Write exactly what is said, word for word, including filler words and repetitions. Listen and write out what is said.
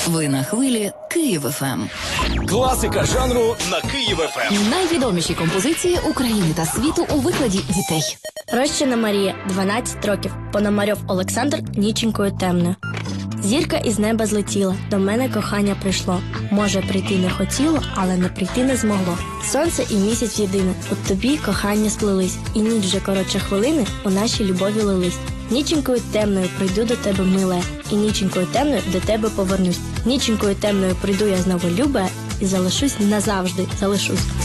Ви на хвилі Київ еф ем. Класика жанру на Київ еф ем. Найвідоміші композиції України та світу у викладі дітей. Рощина Марія, дванадцять років. Пономарьов Олександр, ніченькою темною. Зірка із неба злетіла, до мене кохання прийшло. Може, прийти не хотіло, але не прийти не змогло. Сонце і місяць єдине, у тобі кохання сплелись, і ніч вже коротше хвилини у нашій любові лились. Ніченькою темною прийду до тебе, миле, і ніченькою темною до тебе повернусь. Ніченькою темною прийду я знову, любе, і залишусь назавжди, залишусь.